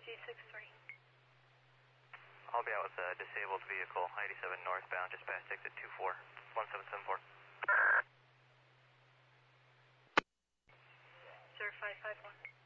C63. I'll be out with a disabled vehicle, 87 northbound, just past exit 24, 1774. Sir, 551.